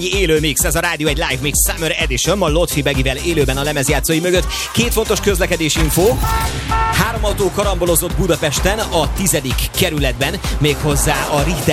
Élő mix, ez a rádió egy live mix Summer Edition, ma Lotfi Begivel élőben a lemezjátszói mögött. 2 fontos közlekedési info. 3 autó karambolozott Budapesten, a 10. kerületben, méghozzá a Richter